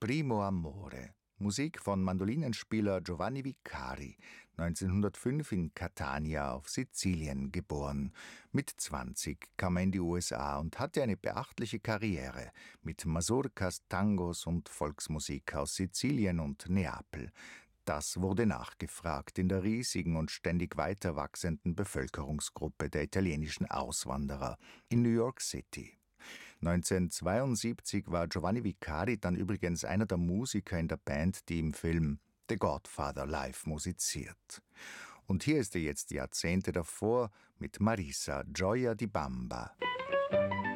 Primo Amore. Musik von Mandolinenspieler Giovanni Vicari, 1905 in Catania auf Sizilien geboren. Mit 20 kam er in die USA und hatte eine beachtliche Karriere mit Mazurkas, Tangos und Volksmusik aus Sizilien und Neapel. Das wurde nachgefragt in der riesigen und ständig weiter wachsenden Bevölkerungsgruppe der italienischen Auswanderer in New York City. 1972 war Giovanni Vicari dann übrigens einer der Musiker in der Band, die im Film The Godfather live musiziert. Und hier ist er jetzt Jahrzehnte davor mit Marisa, Gioia di Bamba.